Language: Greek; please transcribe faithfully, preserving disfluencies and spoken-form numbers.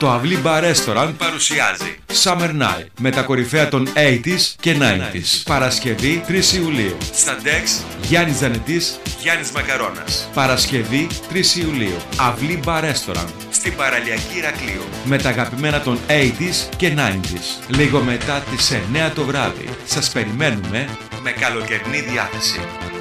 Το Αυλή Bar Restaurant παρουσιάζει Summer Night με τα κορυφαία των ογδόντα και ενενήντα. Παρασκευή τρεις Ιουλίου. Στα Dex Γιάννης Ζανετής, Γιάννης Μακαρώνας. Παρασκευή τρεις Ιουλίου. Αυλή Bar Restaurant στην παραλιακή Ηρακλείου. Με τα αγαπημένα των ογδόντα και ενενήντα. Λίγο μετά τις εννέα το βράδυ. Σας περιμένουμε με καλοκαιρινή διάθεση.